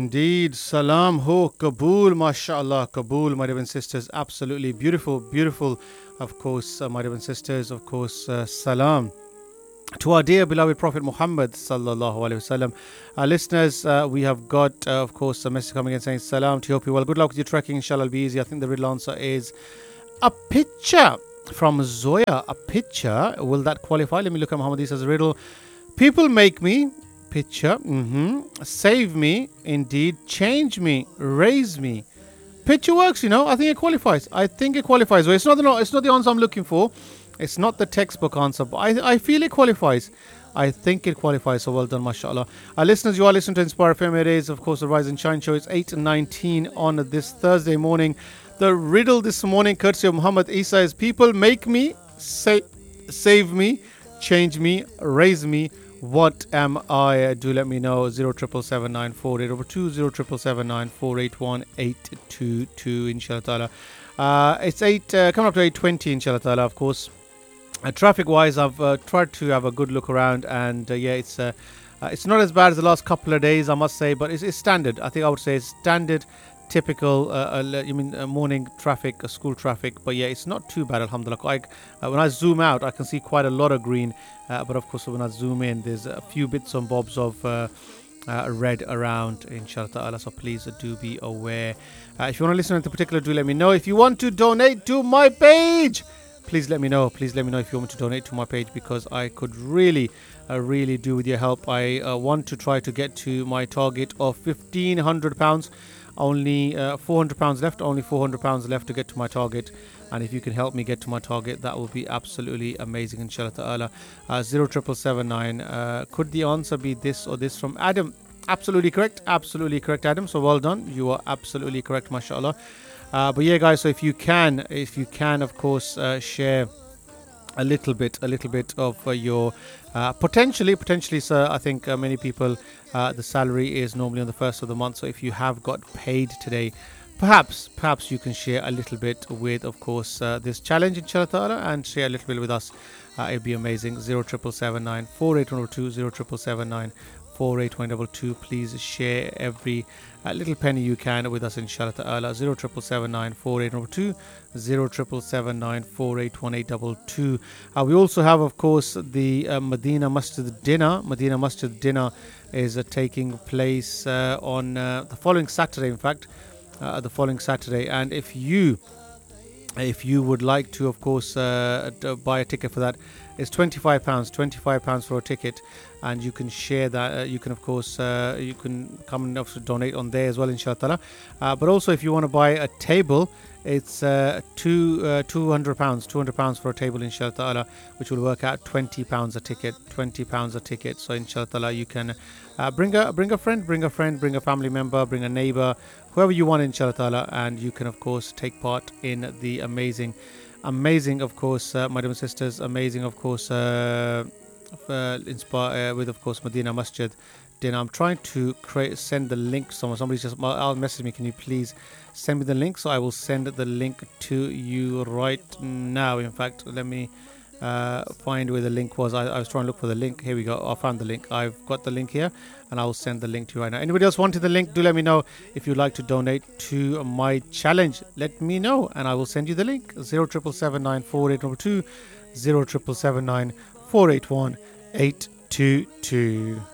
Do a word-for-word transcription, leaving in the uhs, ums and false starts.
Indeed, salam ho, Kabul, mashallah, Kabul, my dear and sisters, absolutely beautiful, beautiful, of course, uh, my dear and sisters, of course, uh, salam to our dear beloved Prophet Muhammad sallallahu alaihi wasallam. Our listeners, uh, we have got, uh, of course, a message coming in saying salam to you. Hope you well. Good luck with your trekking, inshallah, it'll be easy. I think the riddle answer is a picture from Zoya. A picture, will that qualify? Let me look at Muhammad Isa's riddle. People make me, picture, mm-hmm. Save me, indeed, change me, raise me. Picture works, you know. I think it qualifies. I think it qualifies. Well, it's not the it's not the answer I'm looking for. It's not the textbook answer, but I I feel it qualifies. I think it qualifies. So well done, mashallah. Our listeners, you are listening to Inspire F M. It is, of course, the Rise and Shine show. It's eight nineteen on this Thursday morning. The riddle this morning, courtesy of Muhammad Isa, is people make me, say, save me, change me, raise me. What am I? Do let me know. Zero triple seven nine four eight over two zero triple seven nine four eight one eight two two. Inshallah ta'ala. Uh, it's eight uh, coming up to eight twenty. Inshallah ta'ala. Of course, uh, traffic wise, I've uh, tried to have a good look around, and uh, yeah, it's uh, uh, it's not as bad as the last couple of days, I must say, but it's, it's standard. I think I would say it's standard. Typical, uh, uh, you mean uh, morning traffic, uh, school traffic, but yeah, it's not too bad, alhamdulillah. I, uh, when I zoom out, I can see quite a lot of green, uh, but of course, when I zoom in, there's a few bits and bobs of uh, uh, red around, inshallah ta'ala. So please uh, do be aware. Uh, if you want to listen to particular, do let me know. If you want to donate to my page, please let me know. Please let me know if you want me to donate to my page, because I could really, uh, really do with your help. I uh, want to try to get to my target of fifteen hundred pounds. Only uh, four hundred pounds left, only four hundred pounds left to get to my target. And if you can help me get to my target, that would be absolutely amazing, inshallah ta'ala. Uh, zero triple seven nine. Uh, could the answer be this or this from Adam? Absolutely correct. Absolutely correct, Adam. So well done. You are absolutely correct, mashallah. Uh, but yeah, guys, so if you can, if you can, of course, uh, share a little bit, a little bit of uh, your uh, potentially, potentially, sir. I think uh, many people, uh, the salary is normally on the first of the month. So if you have got paid today, perhaps, perhaps you can share a little bit with, of course, uh, this challenge, inshallah ta'ala, and share a little bit with us. Uh, it'd be amazing. Zero triple seven nine four eight one two zero triple seven nine four eight one two two. Please share every uh, little penny you can with us, inshallah ta'ala. Zero triple seven nine four eight one two zero triple seven nine four eight one eight two two. Uh, we also have, of course, the uh, Medina Masjid dinner. Medina Masjid dinner is uh, taking place uh, on uh, the following Saturday, in fact, uh, the following Saturday. And if you if you would like to, of course, uh, buy a ticket for that, it's twenty-five pounds, twenty-five pounds for a ticket, and you can share that. Uh, you can, of course, uh, you can come and also donate on there as well, inshallah ta'ala. Uh, but also, if you want to buy a table, it's uh, two uh, two hundred pounds, two hundred pounds for a table, inshallah ta'ala, which will work out twenty pounds a ticket, twenty pounds a ticket. So inshallah ta'ala, you can uh, bring a bring a friend, bring a friend, bring a family member, bring a neighbor, whoever you want, inshallah ta'ala, and you can, of course, take part in the amazing, amazing, of course, uh, my dear sisters, amazing, of course, uh, uh, inspire uh, with, of course, Medina Masjid dinner. I'm trying to create, send the link to someone. Somebody just I'll message me. Can you please send me the link? So I will send the link to you right now. In fact, let me uh, find where the link was. I, I was trying to look for the link. Here we go. I found the link. I've got the link here, and I will send the link to you right now. Anybody else wanted the link? Do let me know. If you'd like to donate to my challenge, let me know, and I will send you the link. Zero triple seven nine four eight number two zero triple seven nine four eight one eight two two.